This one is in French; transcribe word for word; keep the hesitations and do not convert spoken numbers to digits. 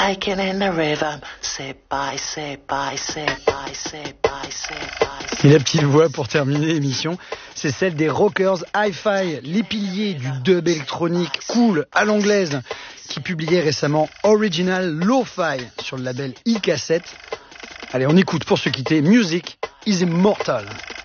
Taking in the rhythm, sit by, sit by, sit by, sit by, sit by. Et la petite voix pour terminer l'émission, c'est celle des rockers hi-fi, les piliers du dub électronique cool à l'anglaise, qui publiait récemment Original Lo-Fi sur le label e-cassette. Allez, on écoute pour se quitter Music is Immortal.